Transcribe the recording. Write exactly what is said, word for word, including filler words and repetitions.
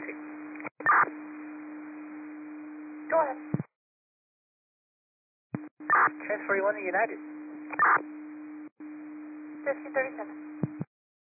twenty. Go ahead. Transfer you one to United. fifteen thirty-seven.